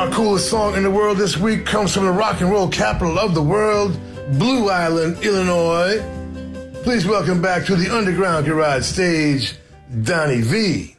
Our coolest song in the world this week comes from the rock and roll capital of the world, Blue Island, Illinois. Please welcome back to the Underground Garage stage, Donnie V.